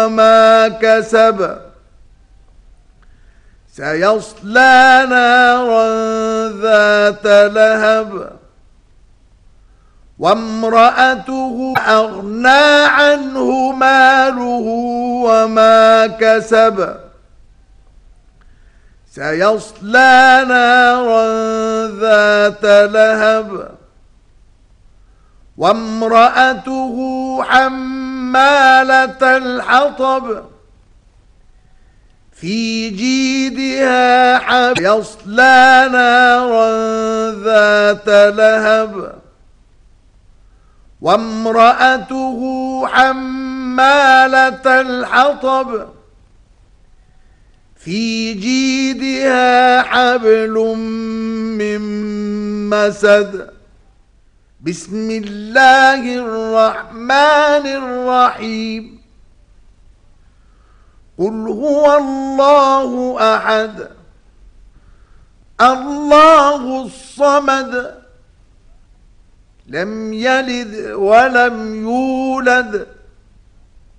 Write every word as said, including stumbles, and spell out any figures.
ما كسب سيصلى نارا ذات لهب وامرأته أغنى عنه ماله وما كسب سيصلى نارا ذات لهب وامرأته حمالة الحطب في جيدها حبل يصلى نارا ذات لهب وامرأته حمالة الحطب في جيدها حبل من مسد. بسم الله الرحمن الرحيم. قل هو الله أحد الله الصمد لم يلد ولم يولد